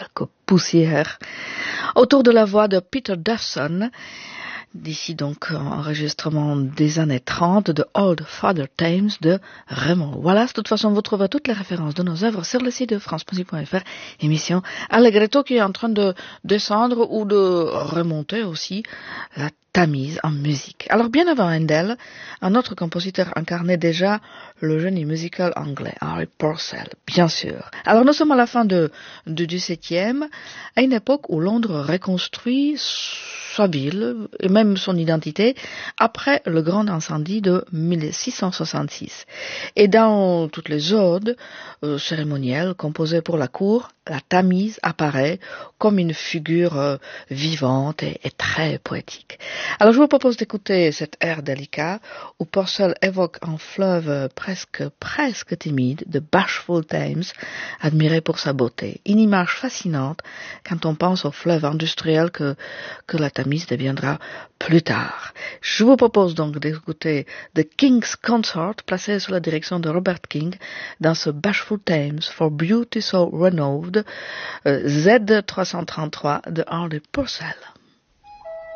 quelques poussières autour de la voix de Peter Dawson. D'ici donc enregistrement des années 30 de Old Father Thames de Raymond Wallace. De toute façon, vous trouverez toutes les références de nos œuvres sur le site de francemusique.fr, émission Allegretto qui est en train de descendre ou de remonter aussi la Tamise en musique. Alors bien avant Handel, un autre compositeur incarnait déjà le génie musical anglais, Harry Purcell, bien sûr. Alors nous sommes à la fin du XVIIe, à une époque où Londres reconstruit sa ville et même son identité après le grand incendie de 1666. Et dans toutes les odes cérémonielles composées pour la cour, la Tamise apparaît comme une figure vivante et très poétique. Alors je vous propose d'écouter cet air délicat où Purcell évoque un fleuve presque timide de Bashful Thames, admiré pour sa beauté. Une image fascinante quand on pense au fleuve industriel que la Tamise deviendra plus tard. Je vous propose donc d'écouter The King's Consort, placé sous la direction de Robert King, dans ce Bashful Thames for Beauty So Renowned, Z333 de Harry Purcell.